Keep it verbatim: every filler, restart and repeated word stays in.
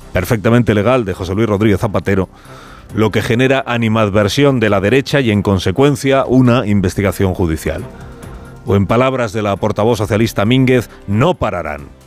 perfectamente legal de José Luis Rodríguez Zapatero, lo que genera animadversión de la derecha y, en consecuencia, una investigación judicial. O en palabras de la portavoz socialista Mínguez, no pararán.